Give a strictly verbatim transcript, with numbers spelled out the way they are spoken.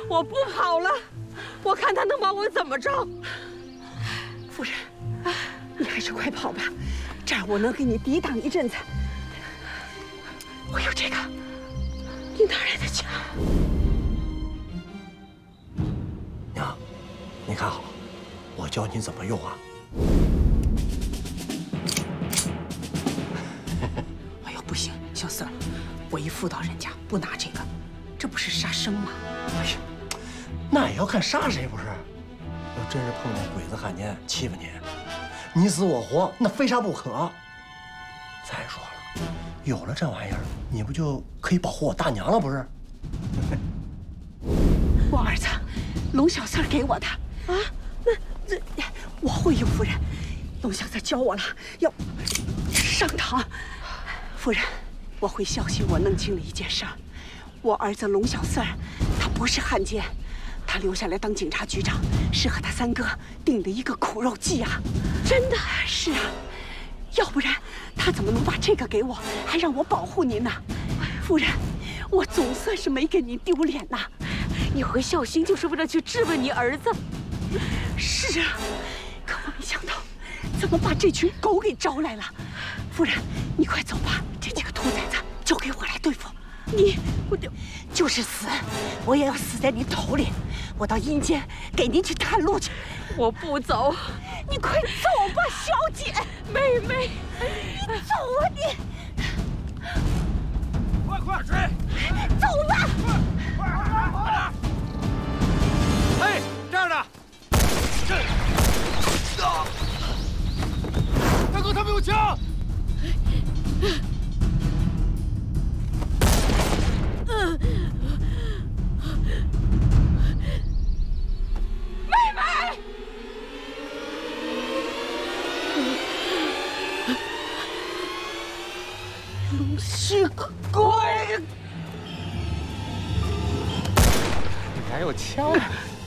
我不跑了，我看他能把我怎么着。 夫人，你还是快跑吧，这样我能给你抵挡一阵子。我有这个你哪来的枪？ 娘，你看好，我教你怎么用啊。 哎呦，不行，小四儿，我一妇道人家不拿这个，这不是杀生吗？ 哎呀，那也要看杀谁不是？要真是碰见鬼子汉奸欺负你，你死我活，那非杀不可。再说了，有了这玩意儿，你不就可以保护我大娘了不是？ 我儿子龙小四儿给我的啊，那这我会用，夫人。龙小四教我了，要上膛。夫人，我回消息，我弄清了一件事儿，我儿子龙小四儿，他不是汉奸。他留下来当警察局长，是和他三哥定的一个苦肉计啊！真的是啊，要不然他怎么能把这个给我，还让我保护您呢？夫人，我总算是没给您丢脸呐！ 你回孝兴就是为了去质问你儿子？ 是啊，可我没想到，怎么把这群狗给招来了？夫人，你快走吧，这几个兔崽子交给我来对付。你，我就就是死，我也要死在你头里。我到阴间给您去探路去。 我不走， 你快走吧，小姐。 妹妹， 你走啊你！ 快快追！ 走吧！ 快快快快点！嘿，这样的，这，啊！大哥，他们有枪！ 嗯。妹妹， 龙须鬼， 你还有枪啊！